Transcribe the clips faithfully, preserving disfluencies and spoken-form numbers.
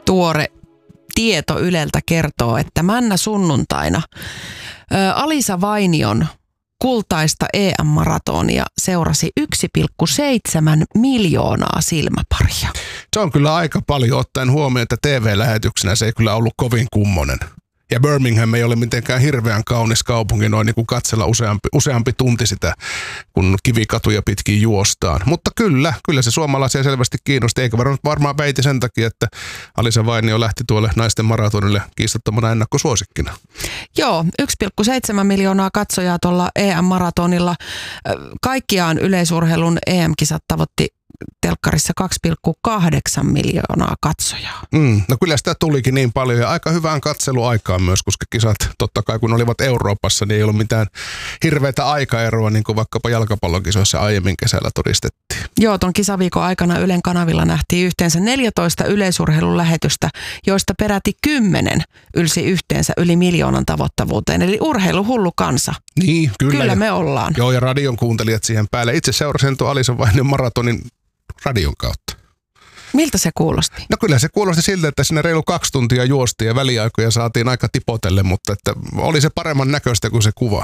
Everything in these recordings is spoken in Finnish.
tuore tieto Yleltä kertoo, että männä sunnuntaina ä, Alisa Vainion kultaista E M-maratonia seurasi yksi pilkku seitsemän miljoonaa silmäparia. Se on kyllä aika paljon ottaen huomioon, että T V-lähetyksenä se ei kyllä ollut kovin kummonen. Ja Birmingham ei ole mitenkään hirveän kaunis kaupunki noin niin kuin katsella useampi, useampi tunti sitä, kun kivikatuja pitkin juostaan. Mutta kyllä, kyllä se suomalaisia selvästi kiinnosti. Eikä varmaan väiti sen takia, että Alisa Vainio lähti tuolle naisten maratonille kiistattomana ennakkosuosikkina. Joo, yksi pilkku seitsemän miljoonaa katsojaa tuolla E M-maratonilla. Kaikkiaan yleisurheilun E M-kisat tavoitti telkkarissa kaksi pilkku kahdeksan miljoonaa katsojaa. Mm, no kyllä sitä tulikin niin paljon ja aika hyvään katseluaikaan myös, koska kisat totta kai kun olivat Euroopassa, niin ei ollut mitään hirveätä aikaeroa, niin kuin vaikkapa jalkapallokisoissa aiemmin kesällä todistettiin. Joo, ton kisaviikon aikana Ylen kanavilla nähtiin yhteensä neljätoista yleisurheilun lähetystä, joista peräti kymmenen ylsi yhteensä yli miljoonan tavoittavuuteen. Eli urheiluhullu kansa. Niin, kyllä. Kyllä me ollaan. Joo, ja radion kuuntelijat siihen päälle. Itse seurasin tuon Alisa Vainion maratonin radion kautta. Miltä se kuulosti? No kyllä se kuulosti siltä, että sinne reilu kaksi tuntia juostiin ja väliaikoja saatiin aika tipotelle, mutta että oli se paremman näköistä kuin se kuva.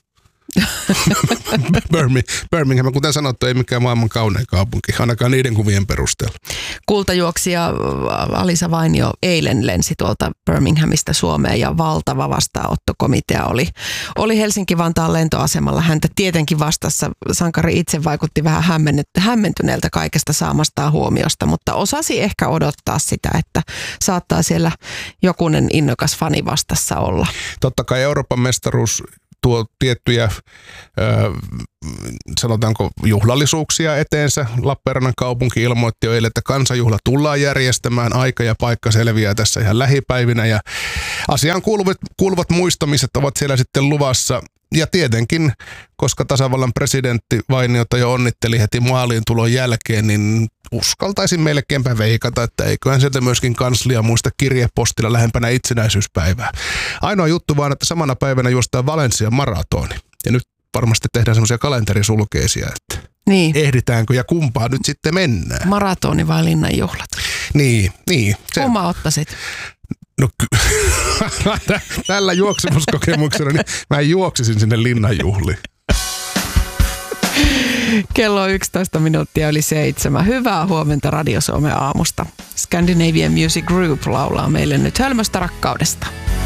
Birmingham, kuten sanottu, ei mikään maailman kaunein kaupunki, ainakaan niiden kuvien perusteella. Kultajuoksija Alisa Vainio eilen lensi tuolta Birminghamista Suomeen ja valtava vastaanottokomitea oli, oli Helsinki-Vantaan lentoasemalla. Häntä tietenkin vastassa sankari itse vaikutti vähän hämmentyneeltä kaikesta saamastaan huomiosta, mutta osasi ehkä odottaa sitä, että saattaa siellä jokunen innokas fani vastassa olla. Totta kai Euroopan mestaruus tuo tiettyjä, ö, sanotaanko, juhlallisuuksia eteensä. Lappeenrannan kaupunki ilmoitti jo eilen, että kansanjuhla tullaan järjestämään. Aika ja paikka selviää tässä ihan lähipäivinä. Ja asiaan kuuluvat, kuuluvat muistamiset ovat siellä sitten luvassa. Ja tietenkin, koska tasavallan presidentti Vainiota jo onnitteli heti maaliin tulon jälkeen, niin uskaltaisin melkeinpä veikata, että eiköhän sieltä myöskin kanslia muista kirjepostilla lähempänä itsenäisyyspäivää. Ainoa juttu vaan, että samana päivänä juostaan Valensian maratoni. Ja nyt varmasti tehdään semmoisia kalenterisulkeisia, että niin. Ehditäänkö ja kumpaa nyt sitten mennään. Maratoni vai linnanjuhlat? Niin, niin. Se... Kumma ottaisit? No ky- tällä juoksemuskokemuksella niin mä juoksisin sinne linnanjuhliin. Kello on yksitoista minuuttia yli seitsemän. Hyvää huomenta Radio Suomen aamusta. Scandinavian Music Group laulaa meille nyt Hölmöstä rakkaudesta.